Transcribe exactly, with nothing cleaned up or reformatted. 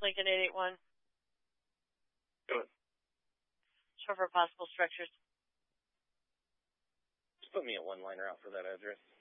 Lincoln eight eight one. Go ahead. Short for possible structures. Just put me a one-liner out for that address.